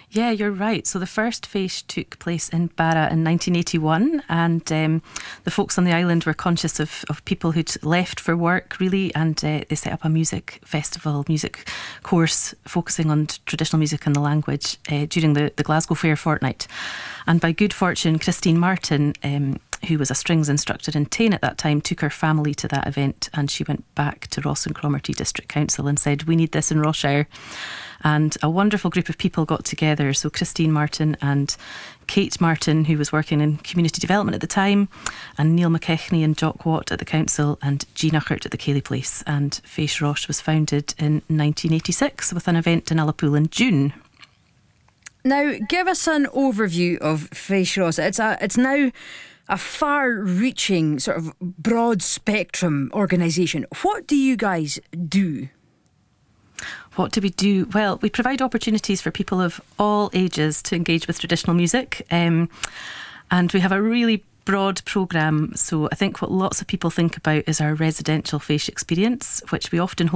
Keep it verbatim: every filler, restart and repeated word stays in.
Yeah, you're right. So the first Fèis took place in Barra in nineteen eighty-one, and um, the folks on the island were conscious of, of people who'd left for work, really, and uh, they set up a music festival, music course focusing on t- traditional music and the language uh, during the, the Glasgow Fair fortnight. And by good fortune, Christine Martin, um, who was a strings instructor in Tain at that time, took her family to that event, and she went back to Ross and Cromarty District Council and said, we need this in Rossshire. And a wonderful group of people got together. So Christine Martin and Kate Martin, who was working in community development at the time, and Neil McKechnie and Jock Watt at the council, and Jean Uckert at the Cayley Place. And Fèis Ross was founded in nineteen eighty-six with an event in Ullapool in June. Now, give us an overview of Fèis Ross. It's a, it's now a far-reaching, sort of broad spectrum organisation. What do you guys do? What do we do? Well, we provide opportunities for people of all ages to engage with traditional music, um, and we have a really broad programme. So I think what lots of people think about is our residential Fèis experience, which we often hold